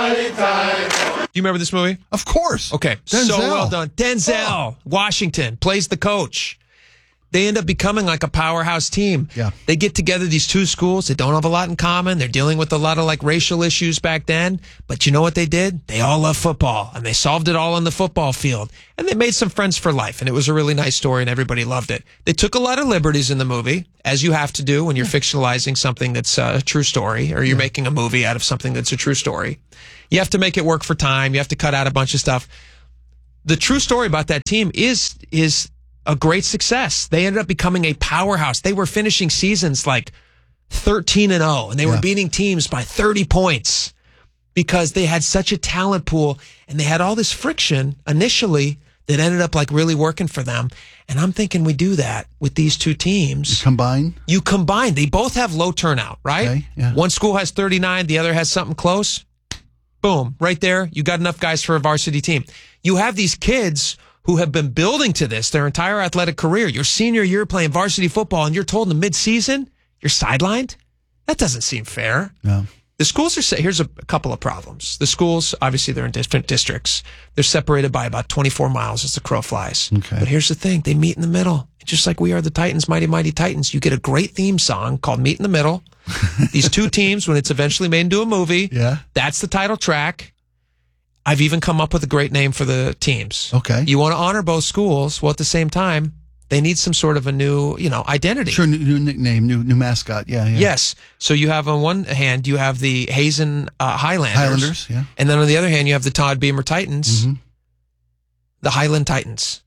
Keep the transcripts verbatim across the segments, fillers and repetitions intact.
mighty Titans. Do you remember this movie? Of course. Okay, Denzel. so well done. Denzel Oh. Washington plays the coach. They end up becoming like a powerhouse team. Yeah. They get together, these two schools. They don't have a lot in common. They're dealing with a lot of like racial issues back then. But you know what they did? They all love football, and they solved it all on the football field. And they made some friends for life, and it was a really nice story, and everybody loved it. They took a lot of liberties in the movie, as you have to do when you're fictionalizing something that's a true story, or you're yeah. making a movie out of something that's a true story. You have to make it work for time. You have to cut out a bunch of stuff. The true story about that team is is a great success. They ended up becoming a powerhouse. They were finishing seasons like thirteen and oh, and they were Yeah. beating teams by thirty points because they had such a talent pool, and they had all this friction initially that ended up like really working for them. And I'm thinking we do that with these two teams. You combine? You combine. They both have low turnout, right? Okay, yeah. One school has thirty-nine, the other has something close. Boom, right there. You got enough guys for a varsity team. You have these kids who have been building to this their entire athletic career. Your senior year playing varsity football, and you're told in the midseason you're sidelined? That doesn't seem fair. No. The schools are, here's a, a couple of problems. The schools, obviously, they're in different districts. They're separated by about twenty-four miles as the crow flies. Okay. But here's the thing. They meet in the middle. Just like We Are the Titans, Mighty Mighty Titans. You get a great theme song called Meet in the Middle. These two teams, when it's eventually made into a movie, Yeah. that's the title track. I've even come up with a great name for the teams. Okay. You want to honor both schools. Well, at the same time, they need some sort of a new, you know, identity. Sure, new, new nickname, new new mascot. Yeah, yeah. Yes. So you have on one hand, you have the Hazen uh, Highlanders. Highlanders, yeah. And then on the other hand, you have the Todd Beamer Titans, Mm-hmm. the Highland Titans.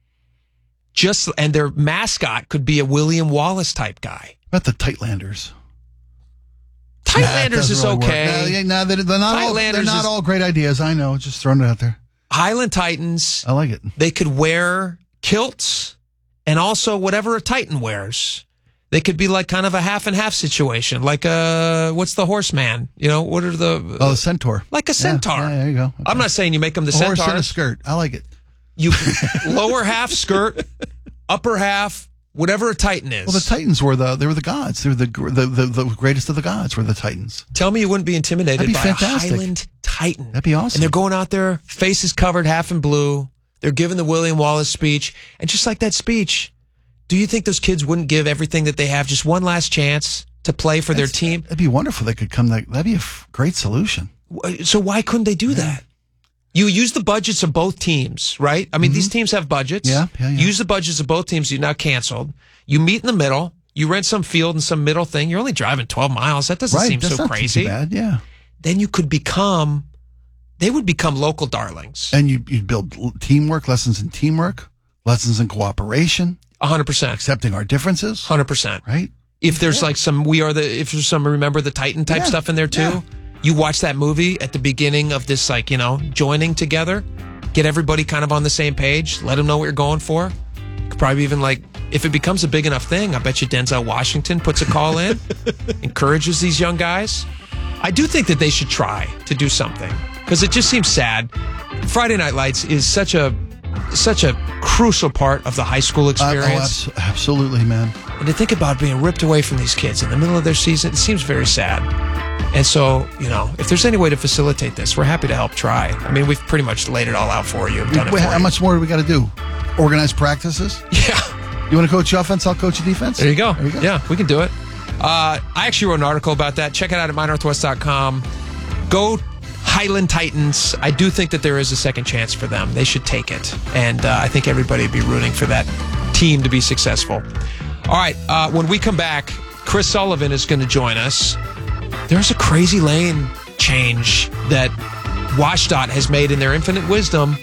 Just, and their mascot could be a William Wallace type guy. About the Tightlanders. Tightlanders Nah, it doesn't is really work. okay. No, yeah, no, they're, they're not, all, they're Tightlanders not is- all great ideas. I know. Just throwing it out there. Highland Titans, I like it. they could wear kilts and also whatever a Titan wears. They could be like kind of a half and half situation. Like a, what's the horseman? You know, what are the... Oh, the centaur. Like a Yeah, centaur. Yeah, there you go. Okay. I'm not saying you make them the A horse centaur. in a skirt. I like it. You lower half skirt, upper half, whatever a Titan is. Well, the Titans were the they were the gods. They were the the the, the greatest of the gods. Were the Titans. Tell me you wouldn't be intimidated That'd be by fantastic. a Highland Titan. That'd be awesome. And they're going out there, faces covered half in blue. They're giving the William Wallace speech. And just like that speech, do you think those kids wouldn't give everything that they have just one last chance to play for their That's- team? That'd be wonderful. They could come. That that'd be a f- great solution. So why couldn't they do that? You use the budgets of both teams, right? I mean, these teams have budgets. Yeah, yeah, yeah. Use the budgets of both teams. You're now canceled. You meet in the middle. You rent some field and some middle thing. You're only driving twelve miles. That doesn't Right. seem That's so not crazy. Too bad. Yeah. Then you could become, they would become local darlings. And you you build l- teamwork, lessons in teamwork, lessons in cooperation, one hundred percent. accepting our differences. one hundred percent. Right. If there's like some, we are the, if there's some Remember the Titan type Yeah, stuff in there too, yeah. you watch that movie at the beginning of this, like, you know, joining together, get everybody kind of on the same page, let them know what you're going for. Could probably even like, if it becomes a big enough thing, I bet you Denzel Washington puts a call in, encourages these young guys. I do think that they should try to do something because it just seems sad. Friday Night Lights is such a, such a crucial part of the high school Uh, oh, experience. abs- absolutely, man. And to think about being ripped away from these kids in the middle of their season, it seems very sad. And so, you know, if there's any way to facilitate this, we're happy to help try. I mean, we've pretty much laid it all out for you. Done it Wait, for how you. much more do we got to do? Organize practices. Yeah. You want to coach offense? I'll coach defense. There you go. There you go. Yeah, we can do it. Uh, I actually wrote an article about that. Check it out at my northwest dot com. Go Highland Titans. I do think that there is a second chance for them. They should take it. And uh, I think everybody would be rooting for that team to be successful. All right, uh, when we come back, Chris Sullivan is going to join us. There's a crazy lane change that WashDOT has made in their infinite wisdom.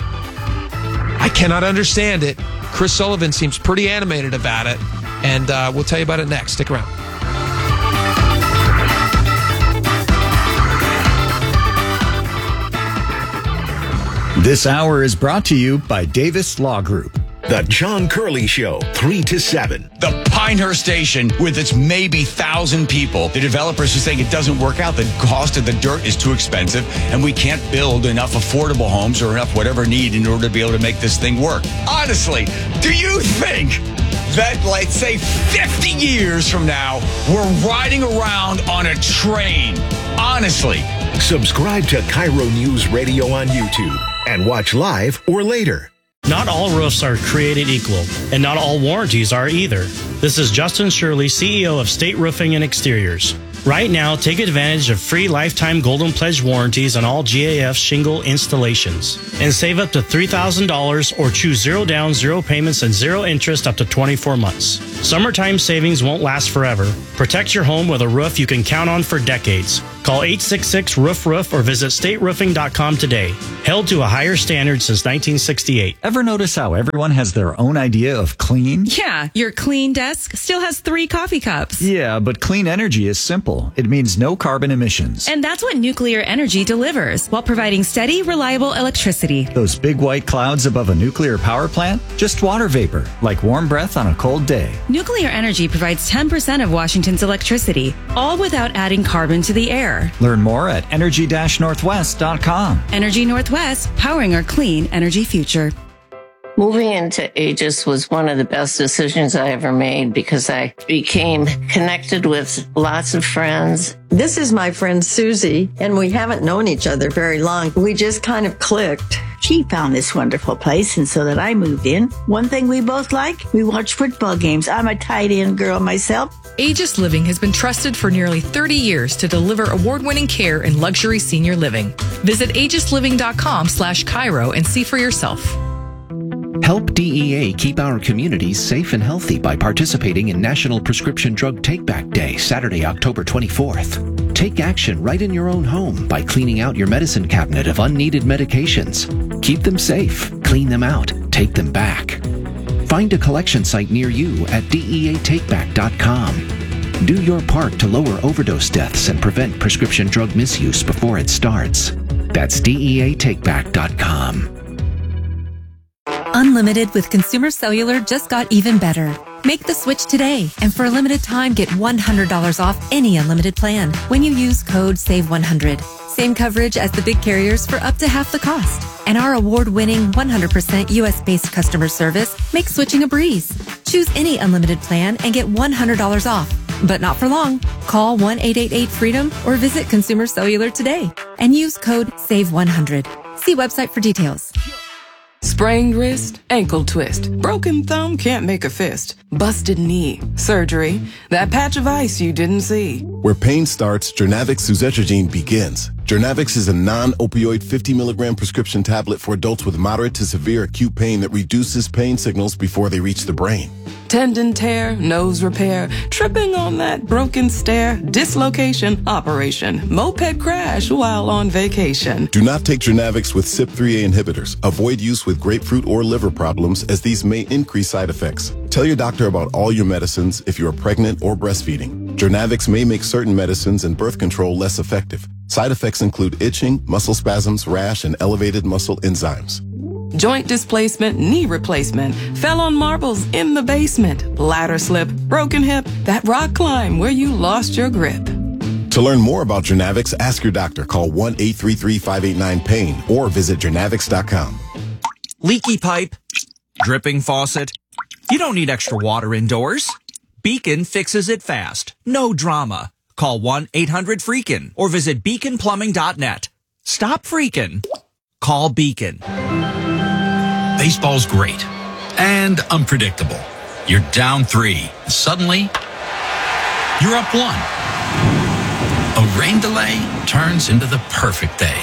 I cannot understand it. Chris Sullivan seems pretty animated about it, and uh, we'll tell you about it next. Stick around. This hour is brought to you by Davis Law Group. The John Curley Show, three to seven. The Pinehurst Station, with its maybe thousand people, the developers are saying it doesn't work out. The cost of the dirt is too expensive, and we can't build enough affordable homes or enough whatever need in order to be able to make this thing work. Honestly, do you think that, let's say, fifty years from now, we're riding around on a train? Honestly, Subscribe to Cairo News Radio on YouTube and watch live or later. Not all roofs are created equal, and not all warranties are either. This is Justin Shirley, C E O of State Roofing and Exteriors. Right now, take advantage of free lifetime Golden Pledge warranties on all G A F shingle installations and save up to three thousand dollars or choose zero down, zero payments, and zero interest up to twenty-four months. Summertime savings won't last forever. Protect your home with a roof you can count on for decades. Call eight six six, roof roof or visit state roofing dot com today. Held to a higher standard since nineteen sixty-eight. Ever notice how everyone has their own idea of clean? Yeah, your clean desk still has three coffee cups. Yeah, but clean energy is simple. It means no carbon emissions. And that's what nuclear energy delivers, while providing steady, reliable electricity. Those big white clouds above a nuclear power plant? Just water vapor, like warm breath on a cold day. Nuclear energy provides ten percent of Washington's electricity, all without adding carbon to the air. Learn more at energy dash northwest dot com. Energy Northwest, powering our clean energy future. Moving into Aegis was one of the best decisions I ever made because I became connected with lots of friends. This is my friend Susie, and we haven't known each other very long. We just kind of clicked. She found this wonderful place, and so that I moved in. One thing we both like, we watch football games. I'm a tight end girl myself. Aegis Living has been trusted for nearly thirty years to deliver award-winning care in luxury senior living. Visit aegis living dot com slash Cairo and see for yourself. Help D E A keep our communities safe and healthy by participating in National Prescription Drug Take-Back Day, Saturday, October twenty-fourth. Take action right in your own home by cleaning out your medicine cabinet of unneeded medications. Keep them safe, clean them out, take them back. Find a collection site near you at D E A take back dot com. Do your part to lower overdose deaths and prevent prescription drug misuse before it starts. That's D E A take back dot com. Unlimited with Consumer Cellular just got even better. Make the switch today, and for a limited time, get one hundred dollars off any unlimited plan when you use code save one hundred. Same coverage as the big carriers for up to half the cost. And our award-winning one hundred percent U S-based customer service makes switching a breeze. Choose any unlimited plan and get one hundred dollars off. But not for long. Call one eight eight eight freedom or visit Consumer Cellular today and use code save one hundred. See website for details. Sprained wrist, ankle twist, broken thumb, can't make a fist, busted knee, surgery, that patch of ice you didn't see. Where pain starts, Jernavix suzetrigine begins. Jernavix is a non-opioid fifty milligram prescription tablet for adults with moderate to severe acute pain that reduces pain signals before they reach the brain. Tendon tear, nose repair, tripping on that broken stair, dislocation, operation, moped crash while on vacation. Do not take Jernavix with C Y P three A inhibitors. Avoid use with grapefruit or liver problems, as these may increase side effects. Tell your doctor about all your medicines if you are pregnant or breastfeeding. Jernavix may make certain medicines and birth control less effective. Side effects include itching, muscle spasms, rash, and elevated muscle enzymes. Joint displacement, knee replacement, fell on marbles in the basement, ladder slip, broken hip, that rock climb where you lost your grip. To learn more about Jernavix, ask your doctor. Call one eight three three, five eight nine, pain or visit jernavix dot com. Leaky pipe, dripping faucet. You don't need extra water indoors. Beacon fixes it fast. No drama. Call one eight hundred freakin' or visit beacon plumbing dot net. Stop freaking. Call Beacon. Baseball's great and unpredictable. You're down three. Suddenly, you're up one. A rain delay turns into the perfect day.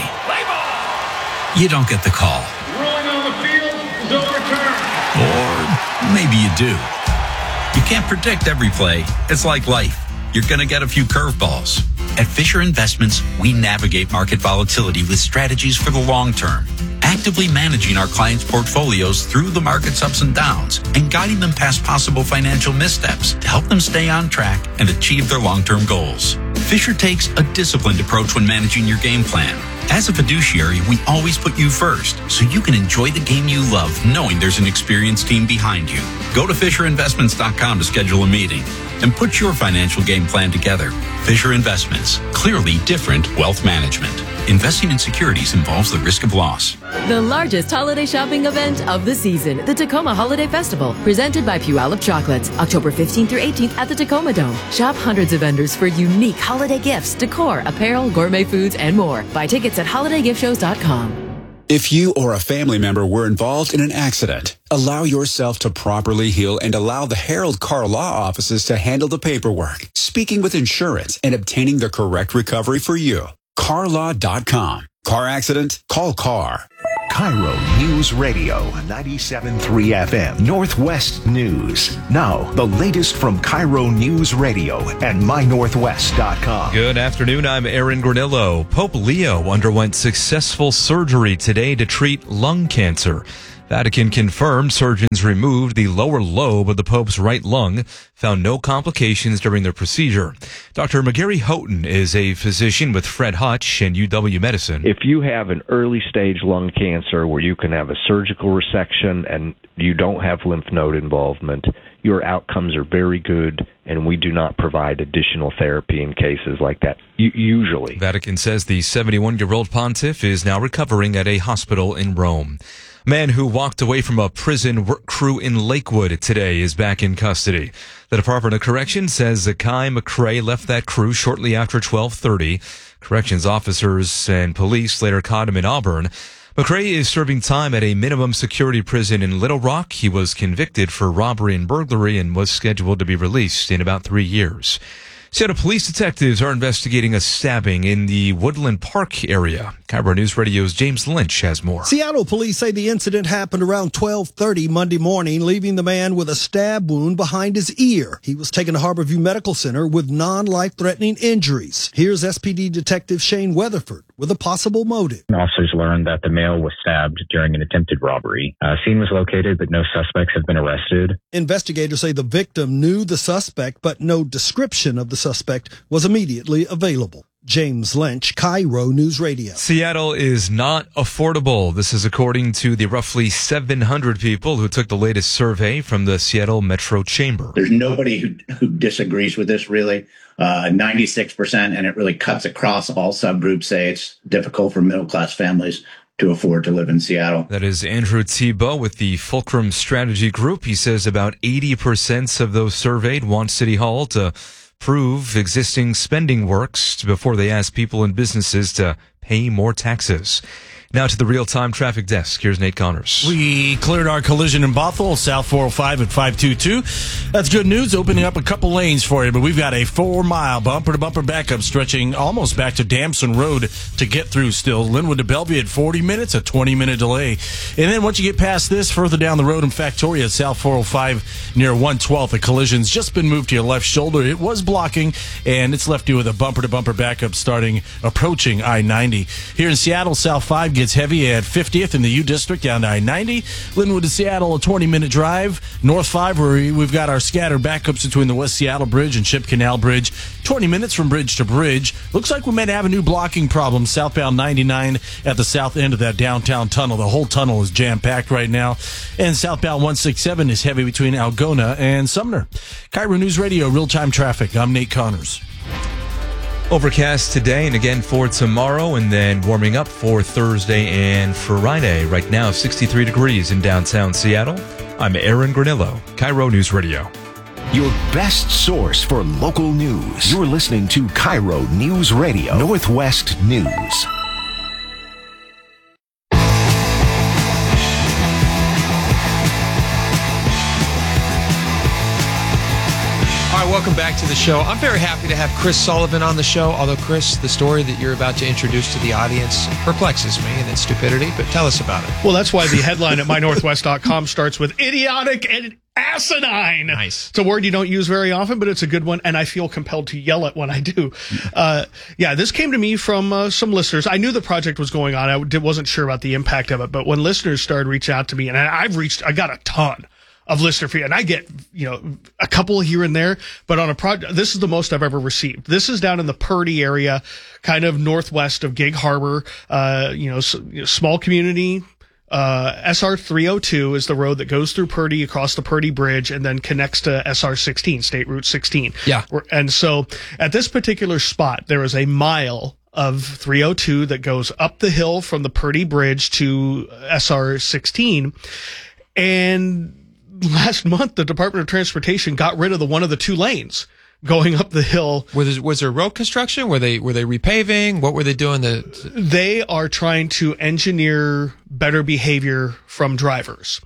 You don't get the call. Rolling on the field is overturned. Or maybe you do. You can't predict every play. It's like life. You're going to get a few curveballs. At Fisher Investments, we navigate market volatility with strategies for the long term, actively managing our clients' portfolios through the market's ups and downs and guiding them past possible financial missteps to help them stay on track and achieve their long-term goals. Fisher takes a disciplined approach when managing your game plan. As a fiduciary, we always put you first, so you can enjoy the game you love knowing there's an experienced team behind you. Go to fisher investments dot com to schedule a meeting and put your financial game plan together. Fisher Investments. Clearly different wealth management. Investing in securities involves the risk of loss. The largest holiday shopping event of the season, the Tacoma Holiday Festival, presented by Puyallup Chocolates, October fifteenth through eighteenth at the Tacoma Dome. Shop hundreds of vendors for unique holiday gifts, decor, apparel, gourmet foods, and more. Buy tickets at holiday gift shows dot com. If you or a family member were involved in an accident, allow yourself to properly heal and allow the Harold Carr Law offices to handle the paperwork, speaking with insurance, and obtaining the correct recovery for you. car law dot com. Car accident? Call Carr. Cairo News Radio, ninety-seven point three F M, Northwest News. Now, the latest from Cairo News Radio and my northwest dot com. Good afternoon, I'm Aaron Granillo. Pope Leo underwent successful surgery today to treat lung cancer. Vatican confirmed surgeons removed the lower lobe of the Pope's right lung, found no complications during the procedure. Doctor McGarry Houghton is a physician with Fred Hutch and U W Medicine. If you have an early stage lung cancer where you can have a surgical resection and you don't have lymph node involvement, your outcomes are very good, and we do not provide additional therapy in cases like that, U- usually. Vatican says the seventy-one-year-old pontiff is now recovering at a hospital in Rome. Man who walked away from a prison work crew in Lakewood today is back in custody. The Department of Corrections says Zakai McCrae left that crew shortly after twelve thirty. Corrections officers and police later caught him in Auburn. McCrae is serving time at a minimum security prison in Little Rock. He was convicted for robbery and burglary and was scheduled to be released in about three years. Seattle police detectives are investigating a stabbing in the Woodland Park area. Cairo News Radio's James Lynch has more. Seattle police say the incident happened around twelve thirty Monday morning, leaving the man with a stab wound behind his ear. He was taken to Harborview Medical Center with non-life-threatening injuries. Here's S P D Detective Shane Weatherford with a possible motive. Officers learned that the male was stabbed during an attempted robbery. A scene was located, but no suspects have been arrested. Investigators say the victim knew the suspect, but no description of the suspect was immediately available. James Lynch, Cairo News Radio. Seattle is not affordable. This is according to the roughly seven hundred people who took the latest survey from the Seattle Metro Chamber. There's nobody who, who disagrees with this, really. Uh, ninety-six percent, and it really cuts across all subgroups, say it's difficult for middle-class families to afford to live in Seattle. That is Andrew Tebow with the Fulcrum Strategy Group. He says about eighty percent of those surveyed want City Hall to prove existing spending works before they ask people and businesses to pay more taxes. Now to the real-time traffic desk. Here's Nate Connors. We cleared our collision in Bothell, South four oh five at five twenty-two. That's good news, opening up a couple lanes for you, but we've got a four-mile bumper-to-bumper backup stretching almost back to Damson Road to get through still. Linwood to Bellevue at forty minutes, a twenty-minute delay. And then once you get past this, further down the road in Factoria, South four oh five near one twelfth, the collision's just been moved to your left shoulder. It was blocking, and it's left you with a bumper-to-bumper backup starting approaching I ninety. Here in Seattle, South five gets heavy at fiftieth in the U District down to I ninety. Linwood to Seattle, a twenty-minute drive. North five, where we've got our scattered backups between the West Seattle Bridge and Ship Canal Bridge. twenty minutes from bridge to bridge. Looks like we might have a new blocking problem southbound ninety-nine at the south end of that downtown tunnel. The whole tunnel is jam-packed right now. And southbound one sixty-seven is heavy between Algona and Sumner. Cairo News Radio, real-time traffic. I'm Nate Connors. Overcast today and again for tomorrow, and then warming up for Thursday and Friday. Right now, sixty-three degrees in downtown Seattle. I'm Aaron Granillo, Cairo News Radio. Your best source for local news. You're listening to Cairo News Radio, Northwest News. All right, welcome back to the show. I'm very happy to have Chris Sullivan on the show, although, Chris, the story that you're about to introduce to the audience perplexes me and its stupidity, but tell us about it. Well, that's why the headline at my northwest dot com starts with idiotic and asinine. Nice. It's a word you don't use very often, but it's a good one, and I feel compelled to yell it when I do. Uh, yeah, this came to me from uh, some listeners. I knew the project was going on. I wasn't sure about the impact of it, but when listeners started reaching out to me, and I've reached, I got a ton of listener feedback, and I get, you know, a couple here and there, but on a project, this is the most I've ever received. This is down in the Purdy area, kind of northwest of Gig Harbor, uh, you know, s- small community, Uh, S R three oh two is the road that goes through Purdy across the Purdy Bridge and then connects to S R sixteen, State Route sixteen. Yeah. And so at this particular spot, there is a mile of three oh two that goes up the hill from the Purdy Bridge to S R sixteen. And last month, the Department of Transportation got rid of the one of the two lanes going up the hill. Was there, was there road construction? Were they were they repaving? What were they doing? The They are trying to engineer better behavior from drivers.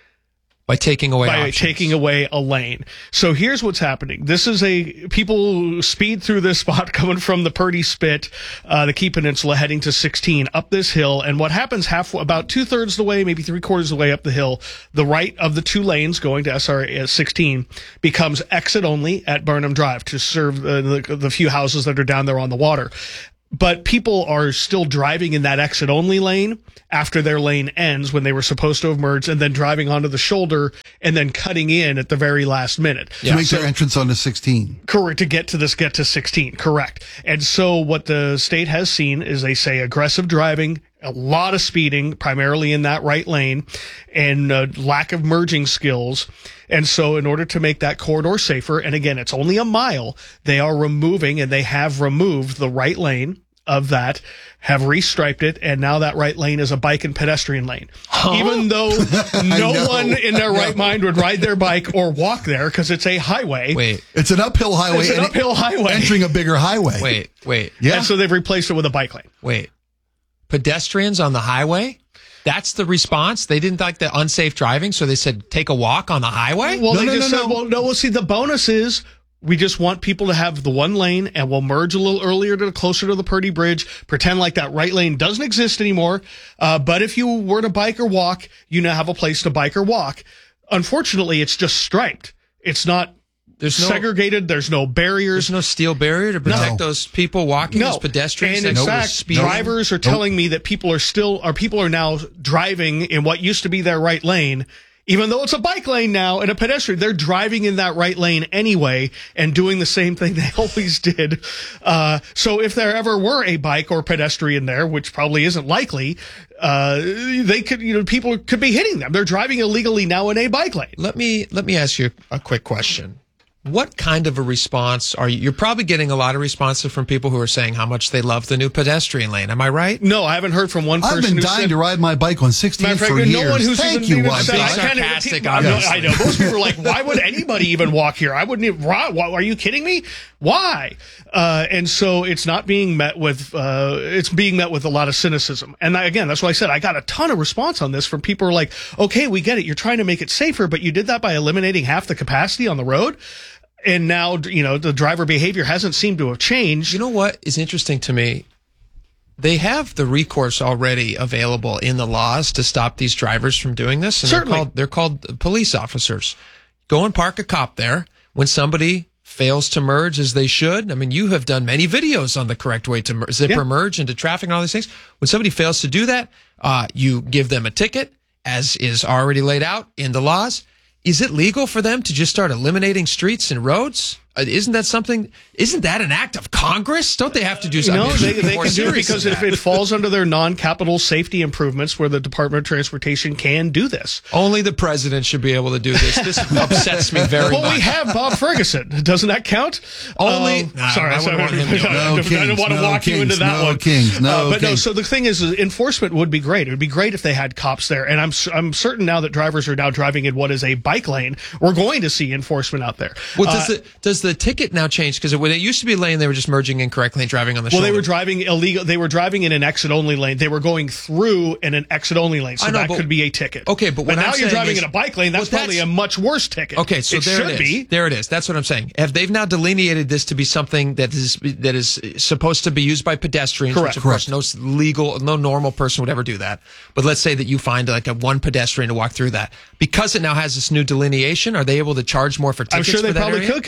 By taking away by options. taking away a lane. So here's what's happening. This is a people speed through this spot coming from the Purdy Spit, uh, the Key Peninsula, heading to sixteen up this hill. And what happens half about two thirds of the way, maybe three quarters of the way up the hill, the right of the two lanes going to S R sixteen becomes exit only at Burnham Drive to serve uh, the, the few houses that are down there on the water. But people are still driving in that exit only lane after their lane ends when they were supposed to have merged, and then driving onto the shoulder and then cutting in at the very last minute. To make so, their entrance onto sixteen. Correct. To get to this, get to sixteen. Correct. And so what the state has seen is they say aggressive driving, a lot of speeding, primarily in that right lane, and uh, lack of merging skills. And so in order to make that corridor safer, and again, it's only a mile, they are removing, and they have removed the right lane of that, have restriped it, and now that right lane is a bike and pedestrian lane. Huh? Even though no one in their right mind would ride their bike or walk there because it's a highway. Wait. It's an uphill highway. It's an uphill highway. Entering a bigger highway. Wait, wait. Yeah. And so they've replaced it with a bike lane. Wait. Pedestrians on the highway? That's the response? They didn't like the unsafe driving, so they said take a walk on the highway? Well, No, they no, just no, said, no. well, no, well, see, the bonus is we just want people to have the one lane, and we'll merge a little earlier to closer to the Purdy Bridge, pretend like that right lane doesn't exist anymore. Uh, but if you were to bike or walk, you now have a place to bike or walk. Unfortunately, it's just striped. It's not There's no, segregated. There's no barriers. There's no steel barrier to protect No. those people walking No. as pedestrians. And in that fact, speed. drivers are telling me that people are still, or people are now driving in what used to be their right lane, even though it's a bike lane now and a pedestrian. They're driving in that right lane anyway and doing the same thing they always did. Uh, so if there ever were a bike or pedestrian there, which probably isn't likely, uh, they could, you know, people could be hitting them. They're driving illegally now in a bike lane. Let me let me ask you a quick question. What kind of a response are you? You're probably getting a lot of responses from people who are saying how much they love the new pedestrian lane. Am I right? No, I haven't heard from one person. I've been who dying said, to ride my bike on sixteen Matter of for fact, years. no one who's Thank even, you, even Wes. said, I Being can't even sarcastic, te- I, know, obviously. I know. Most people are like, why would anybody even walk here? I wouldn't even, why, why, are you kidding me? Why? Uh, and so it's not being met with, uh, it's being met with a lot of cynicism. And I, again, that's why I said I got a ton of response on this from people who are like, okay, we get it. You're trying to make it safer, but you did that by eliminating half the capacity on the road. And now, you know, the driver behavior hasn't seemed to have changed. You know what is interesting to me? They have the recourse already available in the laws to stop these drivers from doing this. And Certainly. They're called, they're called police officers. Go and park a cop there when somebody fails to merge as they should. I mean, you have done many videos on the correct way to mer- zipper Yeah. merge into traffic and all these things. When somebody fails to do that, uh, you give them a ticket, as is already laid out in the laws. Is it legal for them to just start eliminating streets and roads? Uh, isn't that something? Isn't that an act of Congress? Don't they have to do something? No, they, they more can do it serious because than if that? it falls under their non-capital safety improvements where the Department of Transportation can do this. Only the president should be able to do this. This upsets me very well, much. we have Bob Ferguson. Doesn't that count? Only. Um, Nah, sorry, I sorry. wouldn't want him to- No I don't kings, want to no walk you kings, into that no one. kings, no uh, but no, kings. so the thing is, is, enforcement would be great. It would be great if they had cops there. And I'm s- I'm certain now that drivers are now driving in what is a bike lane. We're going to see enforcement out there. Well, does Uh, the does the ticket now change? Because when it used to be a lane, they were just merging incorrectly and driving on the Well, shoulder. they were driving illegal. They were driving in an exit-only lane. They were going through in an exit-only lane, so I know, that but- could be a ticket. Okay, but what now I'm you're saying driving is- in a bike lane. That's Well, probably that's- a much worse ticket. Okay, so it there should it is. be. There it is. That's what I'm saying. If they've now delineated this to be something that is that is supposed to be used by pedestrians, Correct. which of course no s- legal, no normal person would ever do that. But let's say that you find like a one pedestrian to walk through that. Because it now has this new delineation, are they able to charge more for I'm tickets sure they for that probably area? could because yeah, you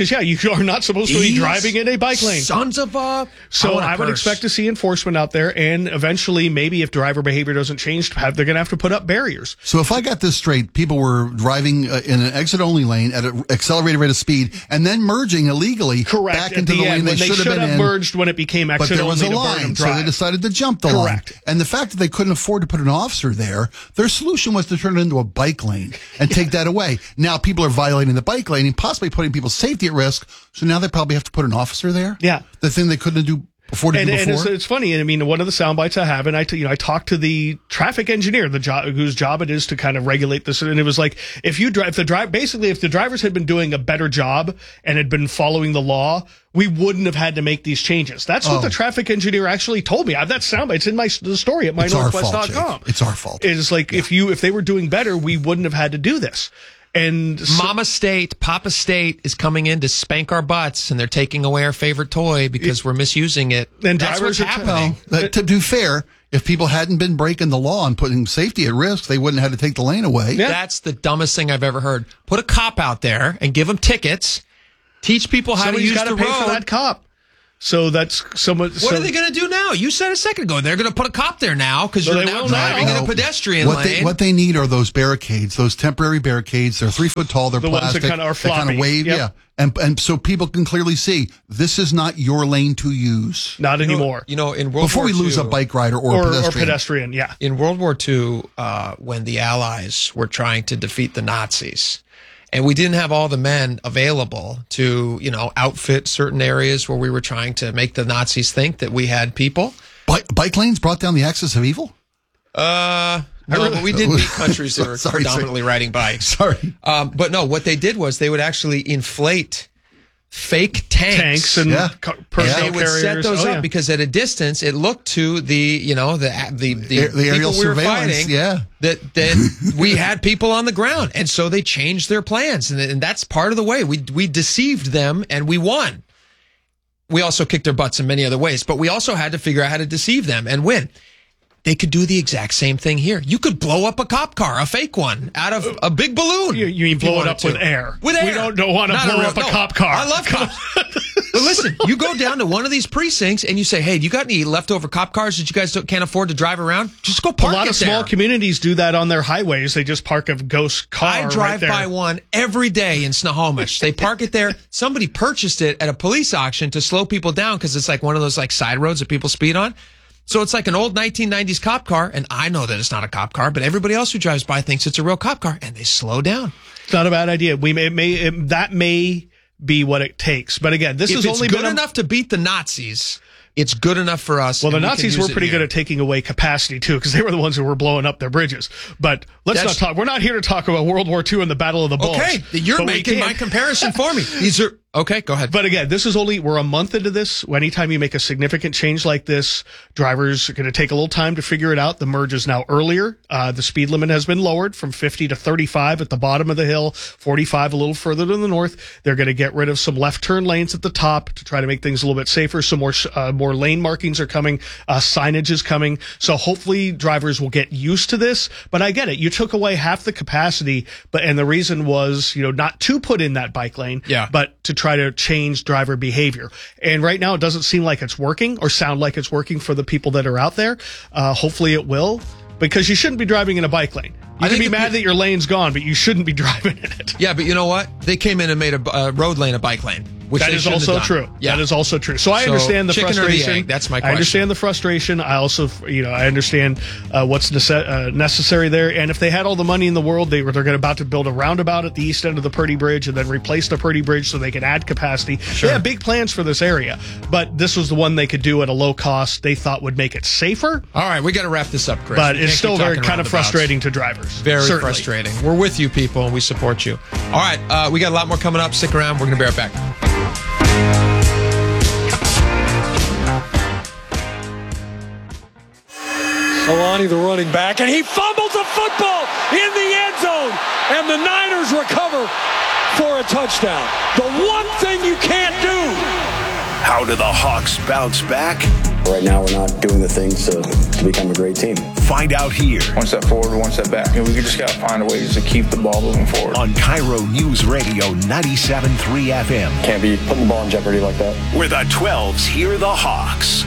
are not supposed to be These driving in a bike lane. Sons of a. So I, I would curse. expect to see enforcement out there, and eventually, maybe if driver behavior doesn't change, have, they're going to have to put up barriers. So if I got this straight, people were driving uh, in an exit-only lane at an accelerated rate of speed and then merging illegally Correct. back At into the the, end, lane when they they should should have been have in. merged when it became But exit there was a only to line, Burnham so they Drive. decided to jump the Correct. line. And the fact that they couldn't afford to put an officer there, their solution was to turn it into a bike lane and take that away. Now people are violating the bike lane and possibly putting people's safety at risk, so now they probably have to put an officer there? Yeah. The thing they couldn't do afford to And, do and before? it's, it's funny. I mean, one of the sound bites I have, and I, t- you know, I talked to the traffic engineer, the job whose job it is to kind of regulate this, and it was like, if you drive, if the drive, basically, if the drivers had been doing a better job and had been following the law, we wouldn't have had to make these changes. That's what Oh. the traffic engineer actually told me. I have that sound bite. It's in my the story at my It's our northwest fault, dot com. Jake. It's our fault. It's like if you if they were doing better, we wouldn't have had to do this. And so, Mama State, Papa State is coming in to spank our butts, and they're taking away our favorite toy because it, we're misusing it. And That's what's drivers are happening. Well, to be fair, if people hadn't been breaking the law and putting safety at risk, they wouldn't have had to take the lane away. Yeah. That's the dumbest thing I've ever heard. Put a cop out there and give them tickets. Teach people how somebody's to use got to the pay road. for that cop. So that's someone. What so, are they going to do now? You said a second ago they're going to put a cop there now because Well, you're they now will driving now. in a pedestrian what lane. They, what they need are those barricades, those temporary barricades. They're three foot tall. They're The ones that plastic. kinda are They kind floppy. of wave, Yep. yeah. And and so people can clearly see this is not your lane to use. Not You know- anymore. You know, in World Before War we lose a Two bike rider or, or, a pedestrian. or pedestrian, yeah. in World War Two, uh, when the Allies were trying to defeat the Nazis, and we didn't have all the men available to, you know, outfit certain areas where we were trying to make the Nazis think that we had people. Bike, bike lanes brought down the axis of evil? Uh, no, but we did beat countries that were Sorry, predominantly sorry. riding bikes. Sorry. Um, but no, what they did was they would actually inflate fake tanks. Tanks and Yeah. co- And personal they would set carriers. those Oh, up yeah. because at a distance it looked to the you know the the the, Air- the aerial people we were surveillance, fighting yeah. that that we had people on the ground, and so they changed their plans, and, and that's part of the way we we deceived them and we won. We also kicked their butts in many other ways, but we also had to figure out how to deceive them and win. They could do the exact same thing here. You could blow up a cop car, a fake one, out of a big balloon. You, you mean if you blow it wanted up to. with air? With air. We don't, don't want to Not blow real- up a no. cop car. I love cops. But listen, you go down to one of these precincts and you say, "Hey, do you got any leftover cop cars that you guys don't, can't afford to drive around? Just go A park lot it of small there." communities do that on their highways. They just park a ghost car. I drive right there. by one every day in Snohomish. They park it there. Somebody purchased it at a police auction to slow people down because it's like one of those like side roads that people speed on. So it's like an old nineteen nineties cop car, and I know that it's not a cop car, but everybody else who drives by thinks it's a real cop car, and they slow down. It's not a bad idea. We may, it may it, that may be what it takes. But again, this if has it's only good been a, enough to beat the Nazis, it's good enough for us. Well, the and we can Nazis use were it pretty here. good at taking away capacity too, because they were the ones who were blowing up their bridges. But let's That's- not talk. We're not here to talk about World War Two and the Battle of the Bulge. Okay, you're But we making can- my comparison for me. These are okay. Go ahead. But again, this is only, we're a month into this. Anytime you make a significant change like this, drivers are going to take a little time to figure it out. The merge is now earlier. Uh, the speed limit has been lowered from fifty to thirty-five at the bottom of the hill, forty-five a little further to the north. They're going to get rid of some left turn lanes at the top to try to make things a little bit safer. Some more, uh, more lane markings are coming. Uh, signage is coming. So hopefully drivers will get used to this. But I get it. You took away half the capacity, but, and the reason was, you know, not to put in that bike lane, Yeah. but to try to change driver behavior. And right now it doesn't seem like it's working or sound like it's working for the people that are out there. Uh, hopefully it will, because you shouldn't be driving in a bike lane. You I can think be the mad pe- that your lane's gone, but you shouldn't be driving in it. Yeah, but you know what? They came in and made a uh, road lane a bike lane, which That they is shouldn't also have done. true. Yeah. That is also true. So I So, understand the chicken or the frustration. egg? That's my I question. understand the frustration. I also, you know, I understand uh, what's nece- uh, necessary there. And if they had all the money in the world, they were they're going about to build a roundabout at the east end of the Purdy Bridge and then replace the Purdy Bridge so they can add capacity. Sure. They have big plans for this area, but this was the one they could do at a low cost. They thought would make it safer. All right, we got to wrap this up, Chris. But We it's can't still keep very talking kind of roundabouts. frustrating to drivers. Very Certainly. frustrating. We're with you, people, and we support you. All right, uh, we got a lot more coming up. Stick around. We're going to be right back. Alani, the running back, and he fumbles the football in the end zone, and the Niners recover for a touchdown. The one thing you can't do. How do the Hawks bounce back? Right now, we're not doing the things to, to become a great team. Find out here. One step forward, one step back. And we just got to find ways to keep the ball moving forward. On Cairo News Radio ninety-seven point three F M. Can't be putting the ball in jeopardy like that. Where the twelves hear the Hawks.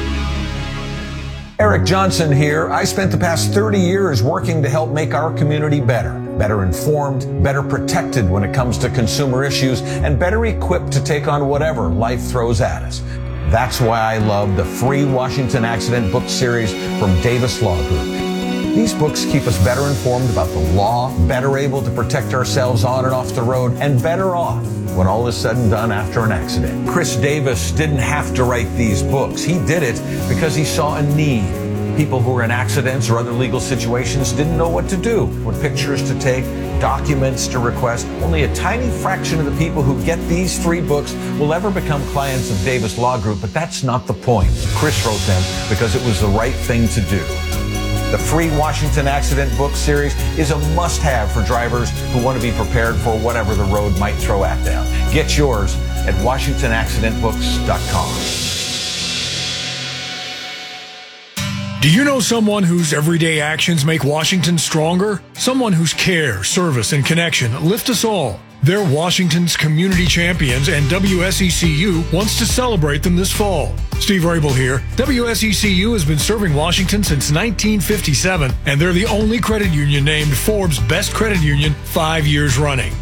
Eric Johnson here. I spent the past thirty years working to help make our community better. Better informed, better protected when it comes to consumer issues, and better equipped to take on whatever life throws at us. That's why I love the free Washington Accident book series from Davis Law Group. These books keep us better informed about the law, better able to protect ourselves on and off the road, and better off when all is said and done after an accident. Chris Davis didn't have to write these books. He did it because he saw a need. People who were in accidents or other legal situations didn't know what to do, what pictures to take, documents to request. Only a tiny fraction of the people who get these free books will ever become clients of Davis Law Group, but that's not the point. Chris wrote them because it was the right thing to do. The free Washington Accident book series is a must-have for drivers who want to be prepared for whatever the road might throw at them. Get yours at washington accident books dot com. Do you know someone whose everyday actions make Washington stronger? Someone whose care, service, and connection lift us all. They're Washington's community champions, and W S E C U wants to celebrate them this fall. Steve Rabel here. W S E C U has been serving Washington since nineteen fifty-seven, and they're the only credit union named Forbes' Best Credit Union five years running.